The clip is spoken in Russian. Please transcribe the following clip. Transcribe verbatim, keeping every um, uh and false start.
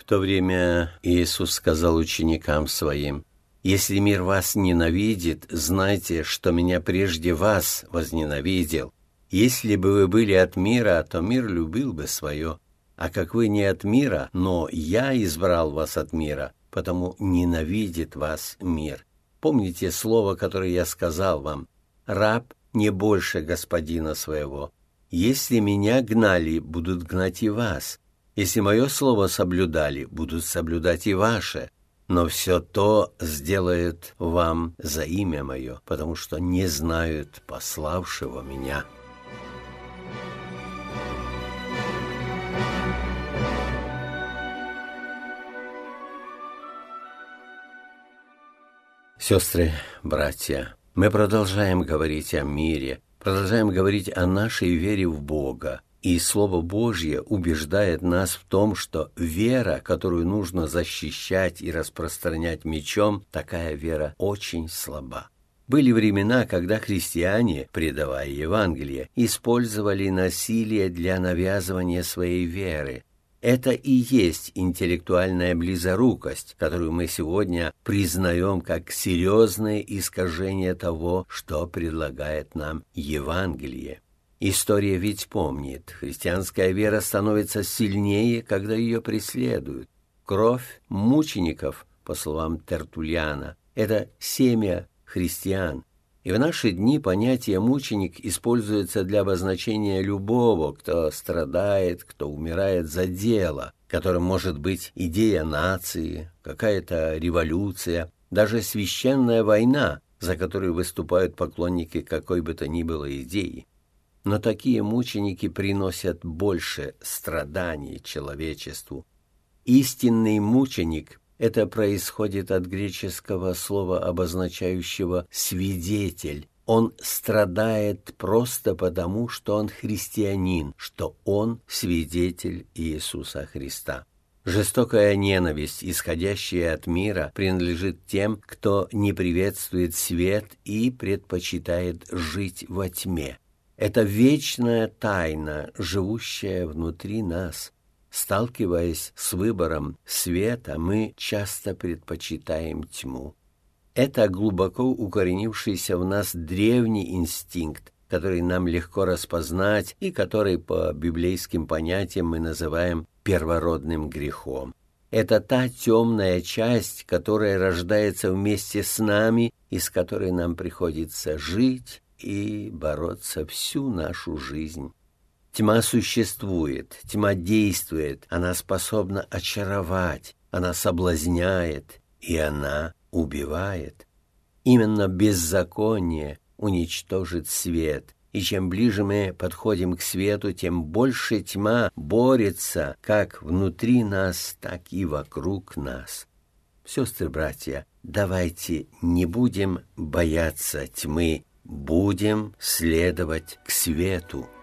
В то время Иисус сказал ученикам Своим: «Если мир вас ненавидит, знайте, что Меня прежде вас возненавидел. Если бы вы были от мира, то мир любил бы свое. А как вы не от мира, но Я избрал вас от мира, потому ненавидит вас мир. Помните слово, которое Я сказал вам: раб не больше господина своего. Если Меня гнали, будут гнать и вас. Если Мое слово соблюдали, будут соблюдать и ваше. Но все то сделают вам за имя Мое, потому что не знают пославшего Меня». Сестры, братья, мы продолжаем говорить о мире, продолжаем говорить о нашей вере в Бога. И Слово Божье убеждает нас в том, что вера, которую нужно защищать и распространять мечом, такая вера очень слаба. Были времена, когда христиане, предавая Евангелие, использовали насилие для навязывания своей веры. Это и есть интеллектуальная близорукость, которую мы сегодня признаем как серьезное искажение того, что предлагает нам Евангелие. История ведь помнит, христианская вера становится сильнее, когда ее преследуют. Кровь мучеников, по словам Тертуллиана, это семя христиан. И в наши дни понятие «мученик» используется для обозначения любого, кто страдает, кто умирает за дело, которым может быть идея нации, какая-то революция, даже священная война, за которую выступают поклонники какой бы то ни было идеи. Но такие мученики приносят больше страданий человечеству. Истинный мученик — это происходит от греческого слова, обозначающего «свидетель». Он страдает просто потому, что он христианин, что он свидетель Иисуса Христа. Жестокая ненависть, исходящая от мира, принадлежит тем, кто не приветствует свет и предпочитает жить во тьме. Это вечная тайна, живущая внутри нас. Сталкиваясь с выбором света, мы часто предпочитаем тьму. Это глубоко укоренившийся в нас древний инстинкт, который нам легко распознать и который по библейским понятиям мы называем первородным грехом. Это та темная часть, которая рождается вместе с нами и с которой нам приходится жить и бороться всю нашу жизнь. Тьма существует, тьма действует, она способна очаровать, она соблазняет, и она убивает. Именно беззаконие уничтожит свет, и чем ближе мы подходим к свету, тем больше тьма борется как внутри нас, так и вокруг нас. Сестры-братья, давайте не будем бояться тьмы, будем следовать к свету.